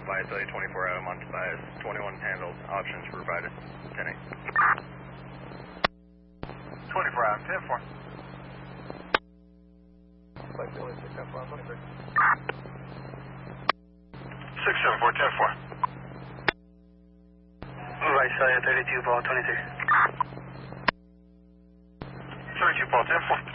bias, 24 out, I'm on bias, 21 handled, options provided, 10-8. 24 out, 10-4. Flight Philly 674 on 23. 674, 10-4. Right side, 32 ball, 23. 32 ball, 10-4.